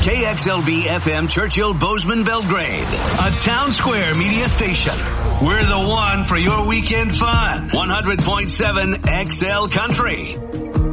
KXLB FM Churchill Bozeman Belgrade, a Town Square media station. We're the one for your weekend fun. 100.7 XL Country.